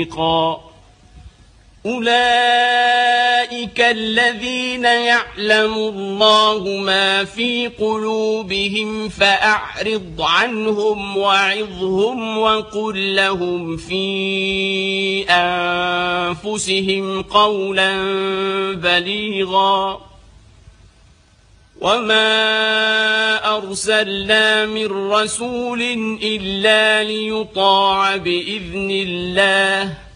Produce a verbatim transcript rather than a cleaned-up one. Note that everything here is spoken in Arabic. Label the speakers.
Speaker 1: أولئك الذين يعلم الله ما في قلوبهم فأعرض عنهم وعظهم وقل لهم في أنفسهم قولا بليغا وما أرسلنا من رسول إلا ليطاع بإذن الله